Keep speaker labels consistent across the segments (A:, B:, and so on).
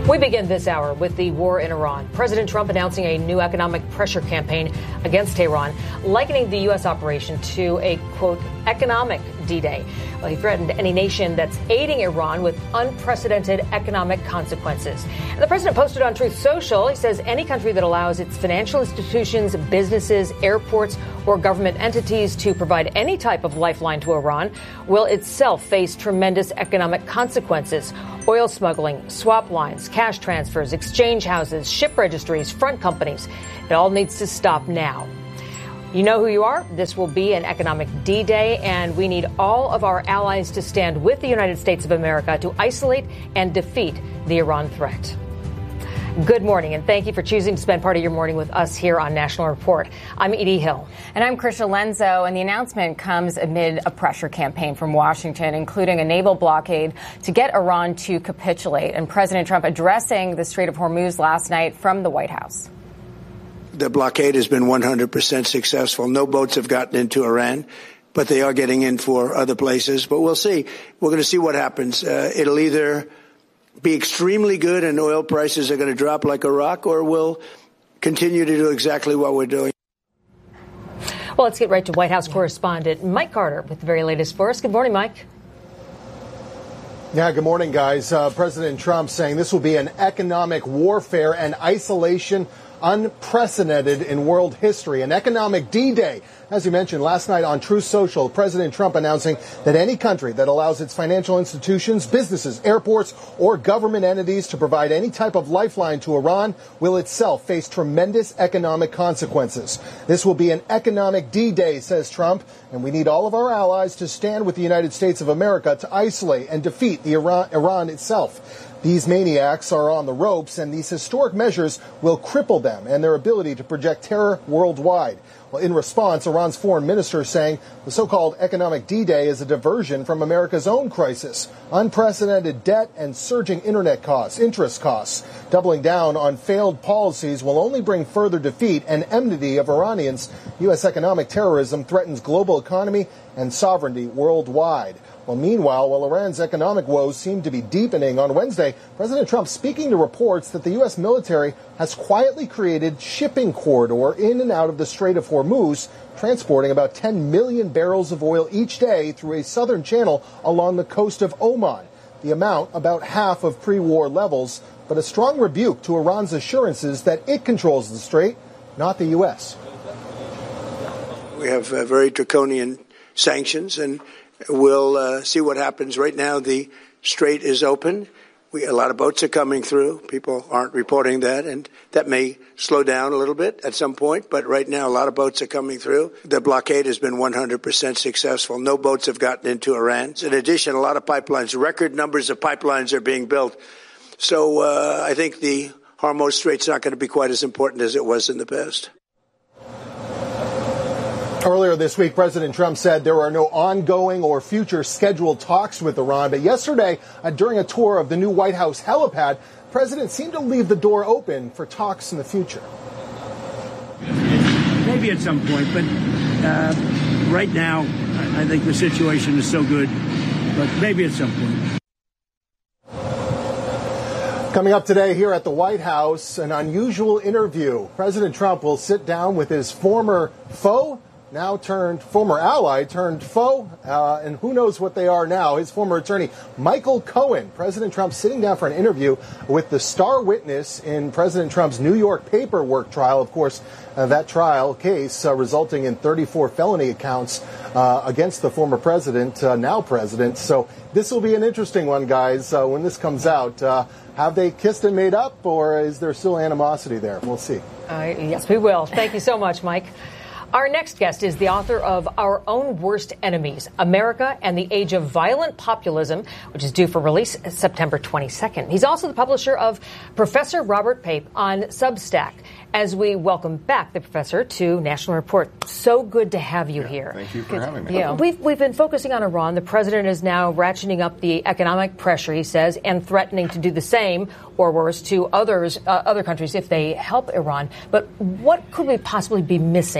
A: We begin this hour with the war in Iran. President Trump announcing a new economic pressure campaign against Tehran, likening the U.S. operation to a, quote, economic D-Day. Well, he threatened any nation that's aiding Iran with unprecedented economic consequences. And the president posted on Truth Social, he says any country that allows its financial institutions, businesses, airports, or government entities to provide any type of lifeline to Iran will itself face tremendous economic consequences. Oil smuggling, swap lines, cash transfers, exchange houses, ship registries, front companies. It all needs to stop now. You know who you are. This will be an economic D-Day, and we need all of our allies to stand with the United States of America to isolate and defeat the Iran threat. Good morning, and thank you for choosing to spend part of your morning with us here on National Report. I'm Edie Hill.
B: And I'm Krisha Lenzo, and the announcement comes amid a pressure campaign from Washington, including a naval blockade to get Iran to capitulate. And President Trump addressing the Strait of Hormuz last night from the White House.
C: The blockade has been 100% successful. No boats have gotten into Iran, but they are getting in for other places. But we'll see. We're going to see what happens. It'll either be extremely good and oil prices are going to drop like a rock, or we'll continue to do exactly what we're doing.
A: Well, let's get right to White House correspondent Mike Carter with the very latest for us. Good morning, Mike.
D: Yeah, good morning, guys. President Trump saying this will be an economic warfare and isolation unprecedented in world history, an economic D-Day. As you mentioned last night on Truth Social, President Trump announcing that any country that allows its financial institutions, businesses, airports, or government entities to provide any type of lifeline to Iran will itself face tremendous economic consequences. This will be an economic D-Day, says Trump, and we need all of our allies to stand with the United States of America to isolate and defeat the Iran itself. These maniacs are on the ropes, and these historic measures will cripple them and their ability to project terror worldwide. Well, in response, Iran's foreign minister saying the so-called economic D-Day is a diversion from America's own crisis, unprecedented debt and surging interest costs. Doubling down on failed policies will only bring further defeat and enmity of Iranians. U.S. economic terrorism threatens global economy and sovereignty worldwide. Well, meanwhile, while Iran's economic woes seem to be deepening on Wednesday, President Trump speaking to reports that the U.S. military has quietly created shipping corridor in and out of the Strait of Hormuz, transporting about 10 million barrels of oil each day through a southern channel along the coast of Oman. The amount about half of pre-war levels, but a strong rebuke to Iran's assurances that it controls the strait, not the U.S.
C: We have very draconian sanctions, and we'll see what happens. Right now, the strait is open. A lot of boats are coming through. People aren't reporting that, and that may slow down a little bit at some point. But right now, a lot of boats are coming through. The blockade has been 100% successful. No boats have gotten into Iran. In addition, a lot of pipelines, record numbers of pipelines are being built. So I think the Hormuz Strait's not going to be quite as important as it was in the past.
D: Earlier this week, President Trump said there are no ongoing or future scheduled talks with Iran. But yesterday, during a tour of the new White House helipad, the president seemed to leave the door open for talks in the future.
E: Maybe at some point, but right now, I think the situation is so good. But maybe at some point.
D: Coming up today here at the White House, an unusual interview. President Trump will sit down with his former foe, now turned former ally turned foe, and who knows what they are now. His former attorney, Michael Cohen. President Trump sitting down for an interview with the star witness in President Trump's New York paperwork trial. Of course, that trial case resulting in 34 felony counts against the former president, now president. So this will be an interesting one, guys, when this comes out. Have they kissed and made up, or is there still animosity there? We'll see.
A: Yes, we will. Thank you so much, Mike. Our next guest is the author of Our Own Worst Enemies, America and the Age of Violent Populism, which is due for release September 22nd. He's also the publisher of Professor Robert Pape on Substack. As we welcome back the professor to National Report. So good to have you here.
F: Thank you for having me.
A: Yeah, we've been focusing on Iran. The president is now ratcheting up the economic pressure, he says, and threatening to do the same or worse to other countries if they help Iran. But what could we possibly be missing in terms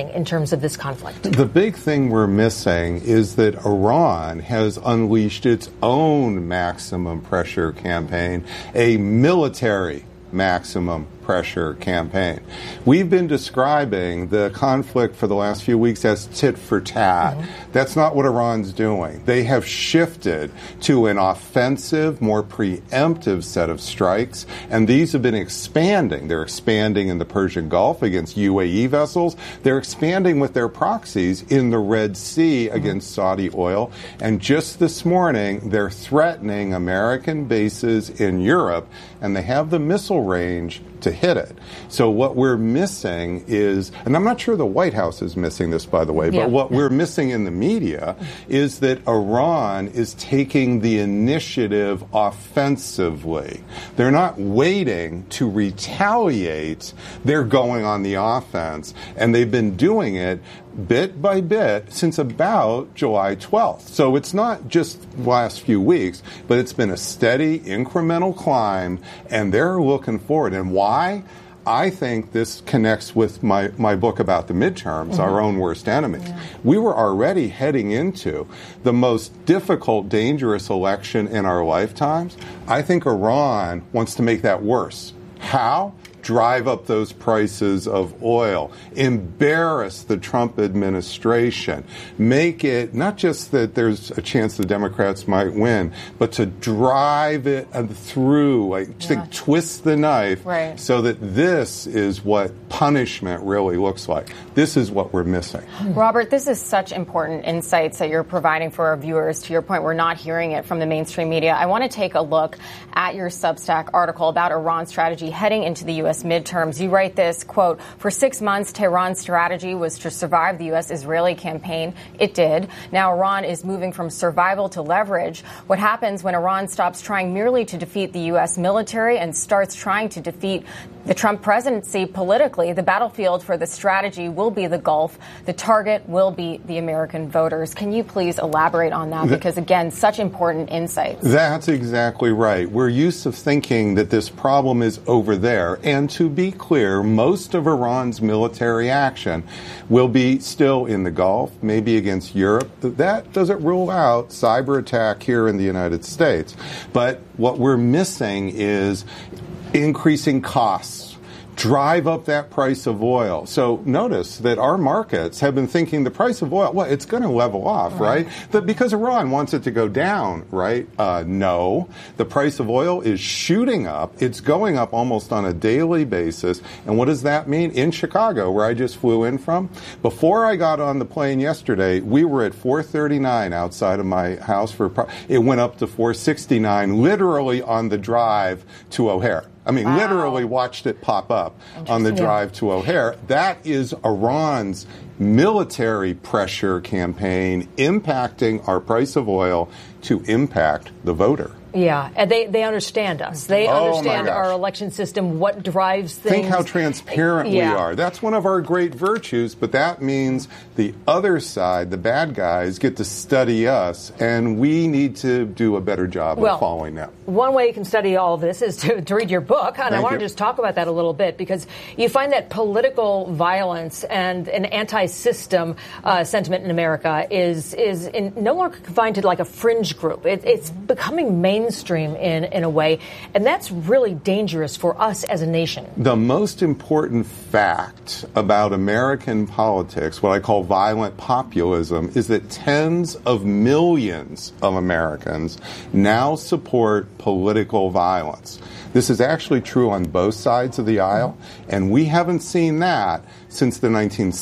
A: terms of this conflict?
F: The big thing we're missing is that Iran has unleashed its own maximum pressure campaign, a military maximum pressure campaign. We've been describing the conflict for the last few weeks as tit for tat. That's not what Iran's doing. They have shifted to an offensive, more preemptive set of strikes, and these have been expanding. They're expanding in the Persian Gulf against UAE vessels. They're expanding with their proxies in the Red Sea against Saudi oil. And just this morning, they're threatening American bases in Europe, and they have the missile range to hit it. So what we're missing is, and I'm not sure the White House is missing this, by the way, but what we're missing in the media is that Iran is taking the initiative offensively. They're not waiting to retaliate. They're going on the offense, and they've been doing it bit by bit since about July 12th. So it's not just the last few weeks, but it's been a steady, incremental climb, and they're looking forward. And why? I think this connects with my book about the midterms, our own worst enemies. We were already heading into the most difficult, dangerous election in our lifetimes. I think Iran wants to make that worse. How? Drive up those prices of oil, embarrass the Trump administration, make it not just that there's a chance the Democrats might win, but to drive it through, to twist the knife so that this is what punishment really looks like. This is what we're missing.
B: Robert, this is such important insights that you're providing for our viewers. To your point, we're not hearing it from the mainstream media. I want to take a look at your Substack article about Iran's strategy heading into the U.S. midterms. You write this, quote, "For 6 months, Tehran's strategy was to survive the U.S.-Israeli campaign. It did. Now Iran is moving from survival to leverage. What happens when Iran stops trying merely to defeat the U.S. military and starts trying to defeat the Trump presidency politically? The battlefield for the strategy will be the Gulf. The target will be the American voters." Can you please elaborate on that? Because, again, such important insights.
F: That's exactly right. We're used to thinking that this problem is over there. And to be clear, most of Iran's military action will be still in the Gulf, maybe against Europe. That doesn't rule out cyber attack here in the United States. But what we're missing is increasing costs. Drive up that price of oil. So notice that our markets have been thinking the price of oil, well, it's going to level off, right? Because Iran wants it to go down, right? No. The price of oil is shooting up. It's going up almost on a daily basis. And what does that mean? In Chicago, where I just flew in from, before I got on the plane yesterday, we were at $4.39 outside of my house. It went up to $4.69 literally on the drive to O'Hare. I mean, literally watched it pop up on the drive to O'Hare. That is Iran's military pressure campaign impacting our price of oil to impact the voter.
A: Yeah, and they understand us. They understand our election system, what drives things.
F: Think how transparent we are. That's one of our great virtues, but that means the other side, the bad guys, get to study us, and we need to do a better job of following them.
A: One way you can study all of this is to read your book, and I want to just talk about that a little bit, because you find that political violence and an anti-system sentiment in America is no longer confined to like a fringe group. It's becoming mainstream in a way, and that's really dangerous for us as a nation.
F: The most important fact about American politics, what I call violent populism, is that tens of millions of Americans now support political violence. This is actually true on both sides of the aisle, and we haven't seen that since the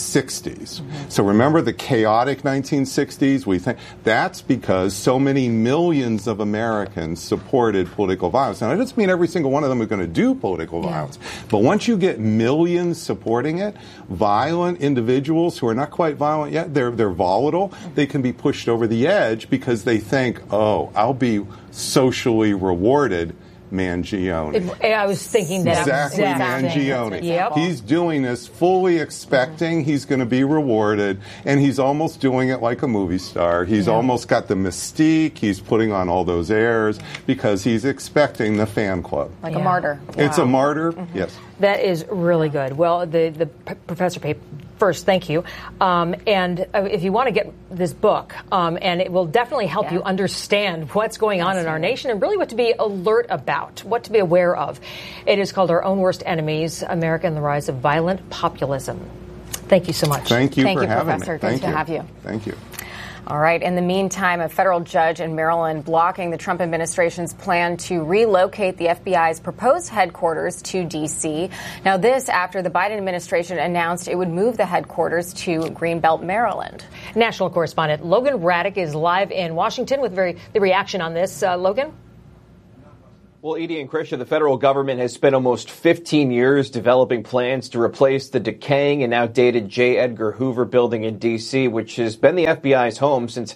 F: 1960s. So remember the chaotic 1960s? We think that's because so many millions of Americans supported political violence. Now, that doesn't mean every single one of them is going to do political violence. But once you get millions supporting it, violent individuals who are not quite violent yet, they're volatile. They can be pushed over the edge because they think, I'll be socially rewarded. Mangione.
A: I was thinking that.
F: Exactly, Mangione.
A: Yep.
F: He's doing this fully expecting he's going to be rewarded, and he's almost doing it like a movie star. He's almost got the mystique. He's putting on all those airs because he's expecting the fan club.
B: Like a martyr.
F: It's a martyr, yes.
A: That is really good. Well, the Professor first, thank you. And if you want to get this book, and it will definitely help you understand what's going on in our nation and really what to be alert about, what to be aware of. It is called Our Own Worst Enemies, America and the Rise of Violent Populism. Thank you so much.
F: Thank you for having
B: Professor.
F: me.
B: Good to have you.
F: Thank you.
B: All right. In the meantime, a federal judge in Maryland blocking the Trump administration's plan to relocate the FBI's proposed headquarters to D.C. Now, this after the Biden administration announced it would move the headquarters to Greenbelt, Maryland.
A: National correspondent Logan Raddick is live in Washington with the reaction on this. Logan?
G: Well, Edie and Krisha, the federal government has spent almost 15 years developing plans to replace the decaying and outdated J. Edgar Hoover building in D.C., which has been the FBI's home since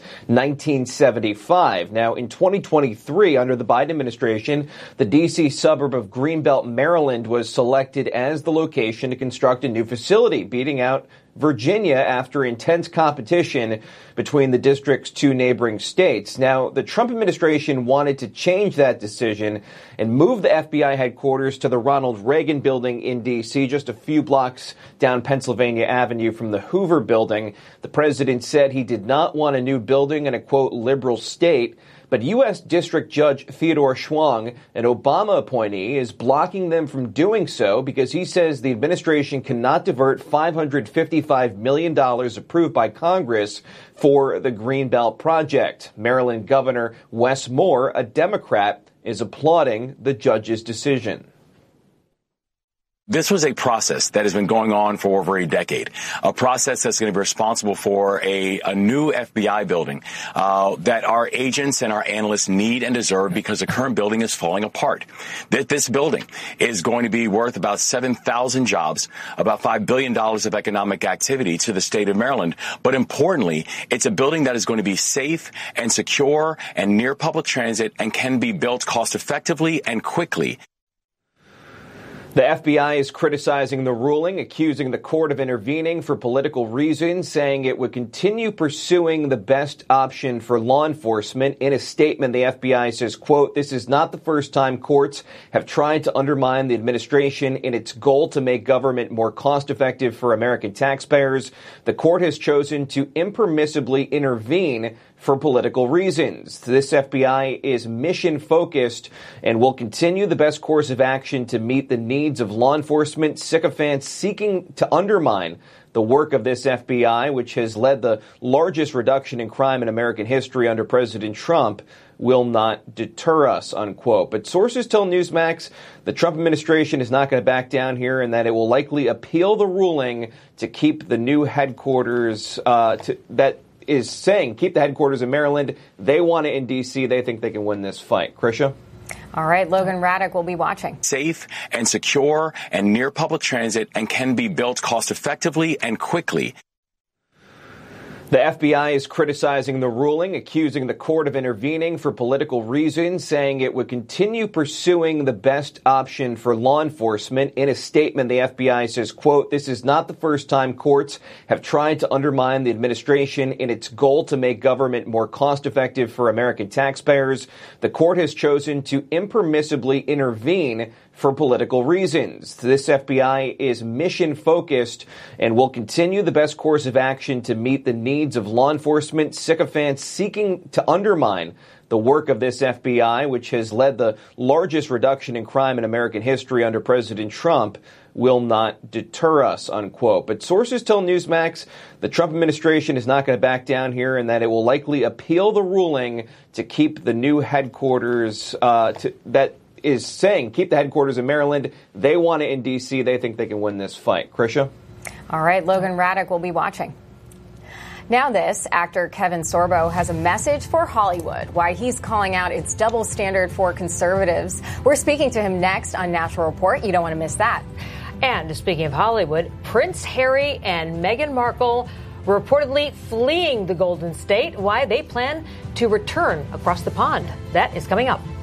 G: 1975. Now, in 2023, under the Biden administration, the D.C. suburb of Greenbelt, Maryland, was selected as the location to construct a new facility, beating out Virginia after intense competition between the district's two neighboring states. Now, the Trump administration wanted to change that decision and move the FBI headquarters to the Ronald Reagan building in D.C., just a few blocks down Pennsylvania Avenue from the Hoover building. The president said he did not want a new building in a, quote, liberal state. But U.S. District Judge Theodore Schwang, an Obama appointee, is blocking them from doing so because he says the administration cannot divert $555 million approved by Congress for the Greenbelt project. Maryland Governor Wes Moore, a Democrat, is applauding the judge's decision.
H: This was a process that has been going on for over a decade, a process that's going to be responsible for a new FBI building that our agents and our analysts need and deserve because the current building is falling apart. This building is going to be worth about 7,000 jobs, about $5 billion of economic activity to the state of Maryland. But importantly, it's a building that is going to be safe and secure and near public transit and can be built cost effectively and quickly.
G: The FBI is criticizing the ruling, accusing the court of intervening for political reasons, saying it would continue pursuing the best option for law enforcement. In a statement, the FBI says, quote, "This is not the first time courts have tried to undermine the administration in its goal to make government more cost-effective for American taxpayers. The court has chosen to impermissibly intervene for political reasons. This FBI is mission-focused and will continue the best course of action to meet the needs of law enforcement sycophants seeking to undermine the work of this FBI, which has led the largest reduction in crime in American history under President Trump, will not deter us," unquote. But sources tell Newsmax the Trump administration is not going to back down here and that it will likely appeal the ruling to keep the new headquarters that is saying keep the headquarters in Maryland. They want it in D.C. They think they can win this fight. Krisha?
B: All right, Logan Raddick will be watching.
H: Safe and secure and near public transit and can be built cost effectively and quickly.
G: The FBI is criticizing the ruling, accusing the court of intervening for political reasons, saying it would continue pursuing the best option for law enforcement. In a statement, the FBI says, quote, "This is not the first time courts have tried to undermine the administration in its goal to make government more cost-effective for American taxpayers. The court has chosen to impermissibly intervene for political reasons. This FBI is mission-focused and will continue the best course of action to meet the needs of law enforcement sycophants seeking to undermine the work of this FBI, which has led the largest reduction in crime in American history under President Trump, will not deter us," unquote. But sources tell Newsmax the Trump administration is not going to back down here and that it will likely appeal the ruling to keep the new headquarters is saying keep the headquarters in Maryland. They want it in D.C. They think they can win this fight. Krisha?
B: All right, Logan Raddick will be watching. Now this, actor Kevin Sorbo has a message for Hollywood, why he's calling out its double standard for conservatives. We're speaking to him next on National Report. You don't want to miss that.
A: And speaking of Hollywood, Prince Harry and Meghan Markle reportedly fleeing the Golden State, why they plan to return across the pond. That is coming up.